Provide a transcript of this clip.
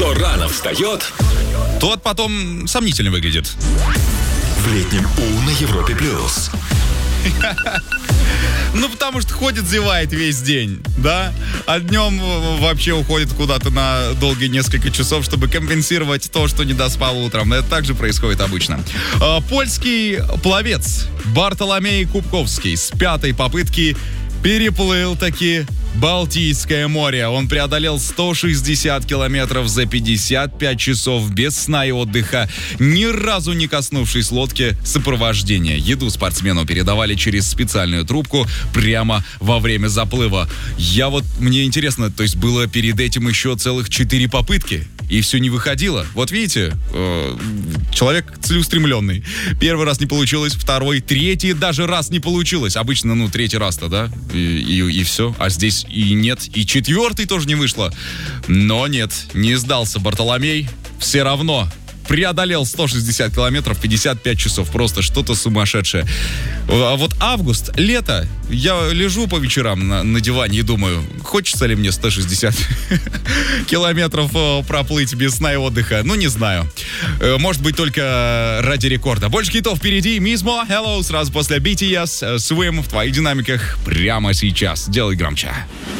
Кто рано встает, тот потом сомнительно выглядит. В летнем У на Европе плюс. Ну, потому что ходит, зевает весь день, да? А днем вообще уходит куда-то на долгие несколько часов, чтобы компенсировать то, что не доспал утром. Это также происходит обычно. Польский пловец Бартоломей Кубковский с 5-й попытки переплыл таки Балтийское море. Он преодолел 160 километров за 55 часов без сна и отдыха, ни разу не коснувшись лодки сопровождения. Еду спортсмену передавали через специальную трубку прямо во время заплыва. Мне интересно, то есть было перед этим еще целых 4 попытки, и все не выходило. Вот видите, человек целеустремленный. Первый раз не получилось, второй, третий даже раз не получилось. Обычно, третий раз-то, да? И все. А здесь и нет. И 4-й тоже не вышло. Но нет, не сдался Бартоломей. Все равно преодолел 160 километров, 55 часов. Просто что-то сумасшедшее. А вот август, лето. Я лежу по вечерам на диване и думаю, хочется ли мне 160 километров проплыть без сна и отдыха? Не знаю. Может быть, только ради рекорда. Больше хитов впереди. Мизмо, Hello, сразу после BTS, Swim в твоих динамиках прямо сейчас. Делай громче.